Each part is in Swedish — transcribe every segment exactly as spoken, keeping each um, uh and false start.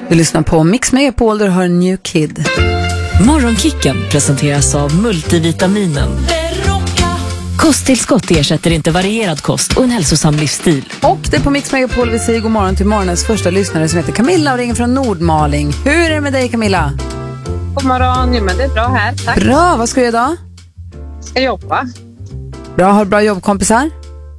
Vi lyssnar på Mix Megapol där du hör New Kid. Morgonkicken presenteras av multivitaminen. Kosttillskott ersätter inte varierad kost och en hälsosam livsstil. Och det är på Mix Megapol vi säger god morgon till morgonens första lyssnare som heter Camilla och ringer från Nordmaling. Hur är det med dig, Camilla? God morgon, jo, men det är bra här, tack. Bra, vad ska du göra idag? Ska jobba. Bra, har du bra jobbkompisar?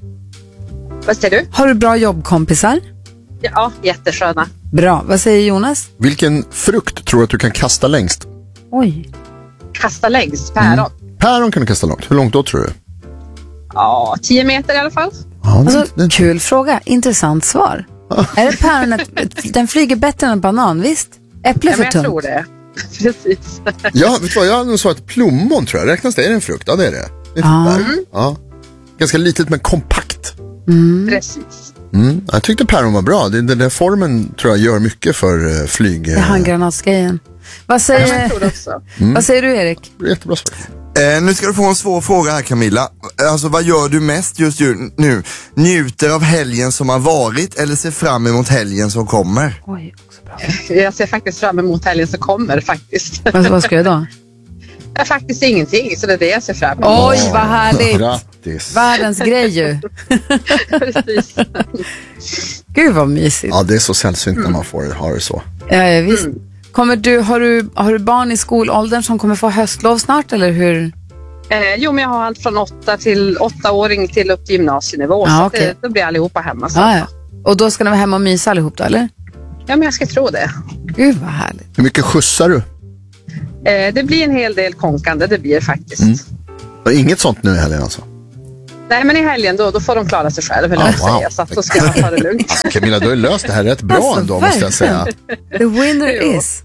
Vad säger du? Har du bra jobbkompisar? Ja, jättesköna. Bra, vad säger Jonas? Vilken frukt tror du att du kan kasta längst? Oj. Kasta längst, päron. Mm. Päron kan du kasta långt. Hur långt då tror du? Ja, tio meter i alla fall. Ja, Alltså, det, det... kul fråga, intressant svar. Är det päronet, den flyger bättre än en banan, visst? Äpple Ja, för men jag tunt. tror det. Precis. Ja, vet du vad? Jag har nog svarat plommon tror jag. Räknas det? Är det en frukt? Ja, det är det. det är Ja. mm. ja. Ganska litet men kompakt. Mm. Precis. Mm. Jag tyckte päron var bra. Den där formen tror jag gör mycket för uh, flyg. Det är handgranatsgrejen. Vad säger, Jag tror det också. Mm. vad säger du, Erik? Jättebra svar. Eh, nu ska du få en svår fråga här, Camilla. Alltså, vad gör du mest just nu? Njuter av helgen som har varit eller ser fram emot helgen som kommer? Oj, också bra. Jag ser faktiskt fram emot helgen som kommer faktiskt. Vad, vad ska jag då? Jag faktiskt ingenting, så det är det jag ser fram emot. Oj, vad härligt. Grattis. Världens grej ju. Precis. Gud vad mysigt. Ja, det är så sällsynt när man får ha det så. Ja, ja visst. Kommer du, har, du, har du barn i skolåldern som kommer få höstlov snart, eller hur? Eh, jo, men jag har allt från åtta till åttaåring till upp till gymnasienivå. Ja, så okej. det, då blir allihopa hemma. Så. Ja, ja. Och då ska ni vara hemma och mysa allihop då, eller? Ja, men jag ska tro det. Gud vad härligt. Hur mycket skjutsar du? Eh, det blir en hel del konkande, det blir faktiskt. Mm. Och inget sånt nu heller alltså? Nej, men i helgen då, då får de klara sig själv, eller Ah, oh, wow. säga. Så att då ska jag ta det lugnt. Camilla, du har löst det här rätt bra Alltså, ändå, måste jag säga. The winner is.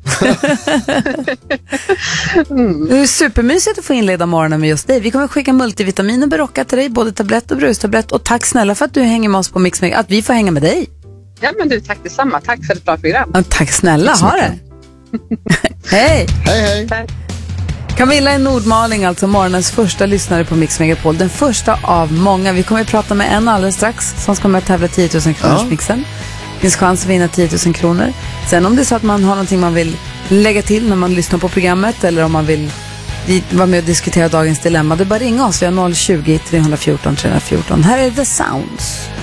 Det är supermysigt att få inleda morgonen med just dig. Vi kommer skicka multivitamin och Berocca till dig, både tablett och brustablett. Och tack snälla för att du hänger med oss på Mix Megapol, att vi får hänga med dig. Ja, men du, tack detsamma. Tack för ett bra program. Ja, tack snälla, Tack så ha det. Hej. Hej, hej. Tack. Camilla i Nordmaling, alltså morgonens första lyssnare på Mix Megapol. Den första av många. Vi kommer att prata med en alldeles strax som ska med att tävla tio tusen kronors Ja. mixen. Det finns chans att vinna tio tusen kronor. Sen om det är så att man har någonting man vill lägga till när man lyssnar på programmet, eller om man vill vara med och diskutera dagens dilemma, det är bara ringa oss. Vi har noll tjugo, tre fjorton, tre fjorton. Här är The Sounds.